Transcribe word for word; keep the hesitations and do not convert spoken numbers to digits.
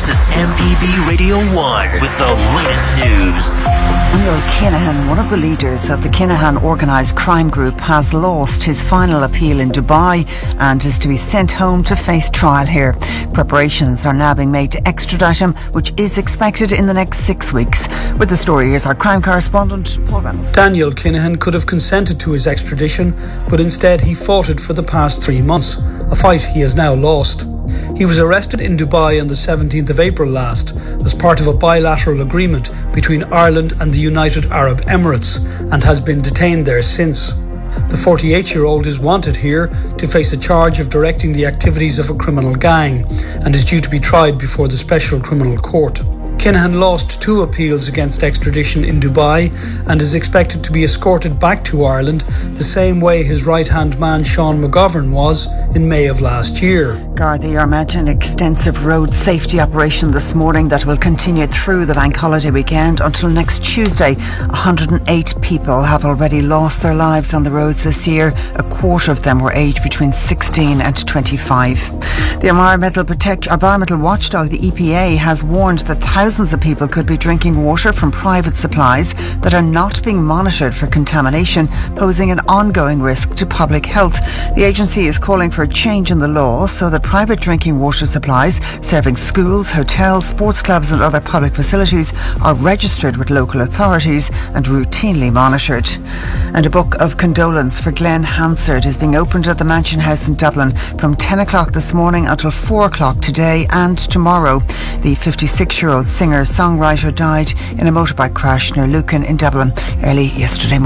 This is M P B Radio one with the latest news. Daniel Kinahan, one of the leaders of the Kinahan organised crime group, has lost his final appeal in Dubai and is to be sent home to face trial here. Preparations are now being made to extradite him, which is expected in the next six weeks. With the story, here's our crime correspondent, Paul Reynolds. Daniel Kinahan could have consented to his extradition, but instead he fought it for the past three months, a fight he has now lost. He was arrested in Dubai on the seventeenth of April last as part of a bilateral agreement between Ireland and the United Arab Emirates and has been detained there since. The forty-eight-year-old is wanted here to face a charge of directing the activities of a criminal gang and is due to be tried before the Special Criminal Court. Kinahan lost two appeals against extradition in Dubai and is expected to be escorted back to Ireland the same way his right-hand man Sean McGovern was in May of last year. Gardaí are mounting an extensive road safety operation this morning that will continue through the bank holiday weekend until next Tuesday. one hundred eight people have already lost their lives on the roads this year. A quarter of them were aged between sixteen and twenty-five. The Environmental Protect- Environmental Watchdog, the E P A, has warned that thousands of people could be drinking water from private supplies that are not being monitored for contamination, posing an ongoing risk to public health. The agency is calling for a change in the law so that private drinking water supplies serving schools, hotels, sports clubs and other public facilities are registered with local authorities and routinely monitored. And a book of condolence for Glenn Hansard is being opened at the Mansion House in Dublin from ten o'clock this morning until four o'clock today and tomorrow. The fifty-six-year-old singer-songwriter died in a motorbike crash near Lucan in Dublin early yesterday morning.